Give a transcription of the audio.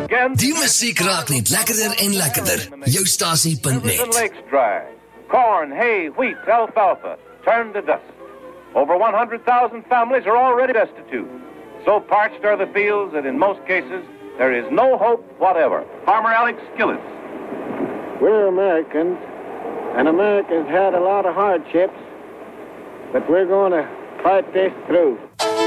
Die musiek raak net lekkerder en lekkerder. Jou stasie.net. Lakes dry. Corn, hay, wheat, alfalfa turned to dust. Over 100,000 families are already destitute. So parched are the fields that in most cases there is no hope whatever. Farmer Alex Skillett. We're Americans, and America's had a lot of hardships, but we're going to fight this through.